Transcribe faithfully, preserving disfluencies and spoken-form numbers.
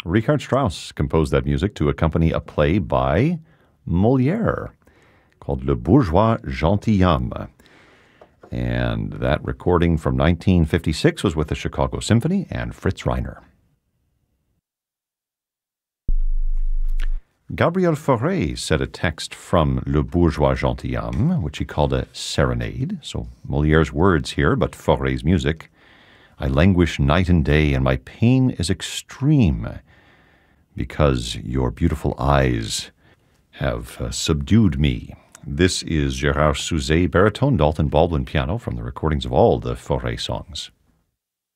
Richard Strauss composed that music to accompany a play by Molière called Le Bourgeois Gentilhomme. And that recording from nineteen fifty-six was with the Chicago Symphony and Fritz Reiner. Gabriel Fauré said a text from Le Bourgeois Gentilhomme, which he called a serenade. So Molière's words here, but Fauré's music. I languish night and day, and my pain is extreme, because your beautiful eyes have uh, subdued me. This is Gérard Souzet, baritone, Dalton Baldwin piano, from the recordings of all the Fauré songs.